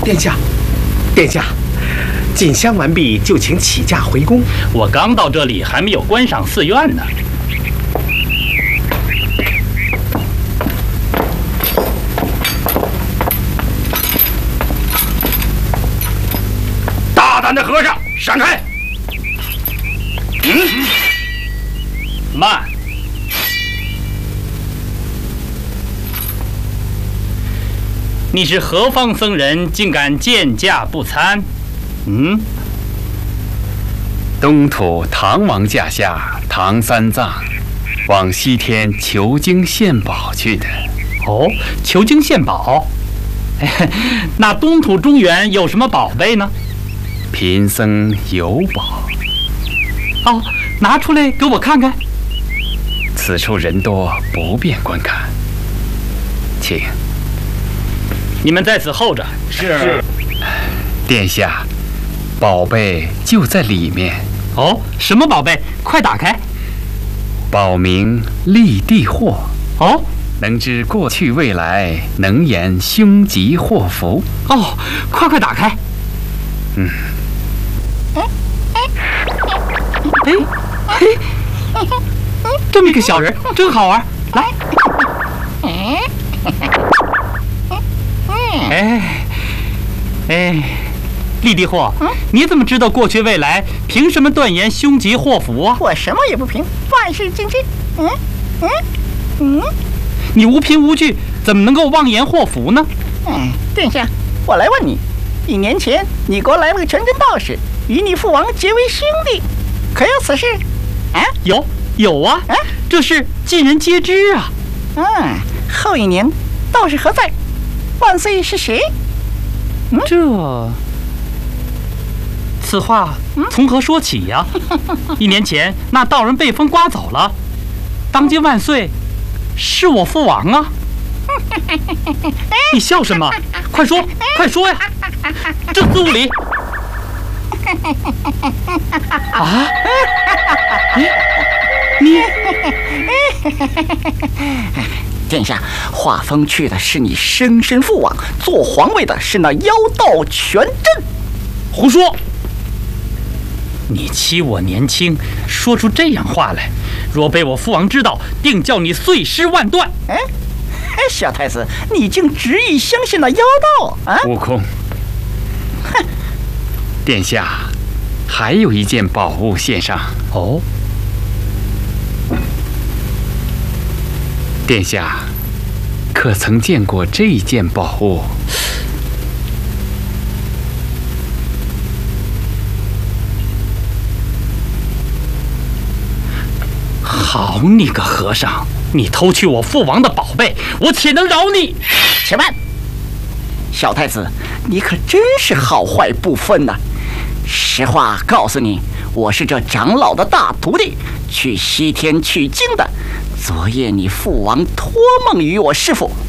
殿下，进香完毕，就请起驾回宫。 我刚到这里，还没有观赏寺院呢。大胆的和尚，闪开！慢！你是何方僧人，竟敢见驾不参？ 东土唐王驾下唐三藏，往西天求经献宝去的。 哦，求经献宝。那东土中原有什么宝贝呢？ 贫僧有宝。 哦，拿出来给我看看。 此处人多，不便观看，请。 你们在此候着。是。 殿下，宝贝就在里面。 哦，什么宝贝？快打开。 宝名立地祸。 哦， 能知过去未来，能言凶吉祸福。 哦，快打开。这么个小人真好玩，来。立地祸，你怎么知道过去未来？凭什么断言凶吉祸福啊？ 我什么也不凭，万事尽知。 你无凭无据，怎么能够妄言祸福呢？ 殿下，我来问你，1年前你国来了个全真道士，与你父王结为兄弟，可有此事？ 有啊，这事尽人皆知啊。 后1年，道士何在？万岁是谁？ 此话从何说起呀？1年前那道人被风刮走了，当今万岁是我父王啊！你笑什么？快说呀！这4、5里啊！你殿下，画风去的是你生身父王，做皇位的是那妖道全真。 胡说！你欺我年轻，说出这样话来，若被我父王知道，定叫你碎尸万段。 小太子，你竟执意相信那妖道啊？ 悟空，殿下，还有一件宝物献上。 哦， 殿下，可曾见过这件宝物？ 好你个和尚，你偷去我父王的宝贝，我岂能饶你？ 且慢，小太子，你可真是好坏不分呐！实话告诉你，我是这长老的大徒弟，去西天取经的。昨夜你父王托梦与我师父，